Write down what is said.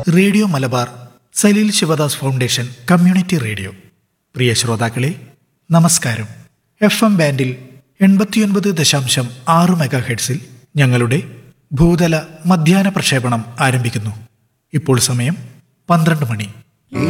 Radio Malabar Saleel Sivadas foundation community radio. പ്രിയ ശ്രോതാക്കളെ, നമസ്കാരം. FM ബാൻഡിൽ 89.6 മെഗാഹെർട്സിൽ ഞങ്ങളുടെ ഭൂതല മധ്യാഹ്ന പ്രക്ഷേപണം ആരംഭിക്കുന്നു. ഇപ്പോൾ സമയം 12 മണി.